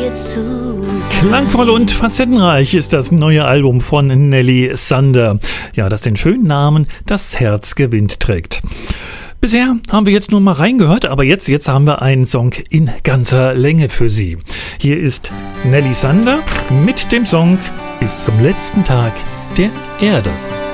Klangvoll und facettenreich ist das neue Album von Nelly Sander, ja, das den schönen Namen Das Herz gewinnt trägt. Bisher haben wir jetzt nur mal reingehört, aber jetzt haben wir einen Song in ganzer Länge für Sie. Hier ist Nelly Sander mit dem Song Bis zum letzten Tag der Erde.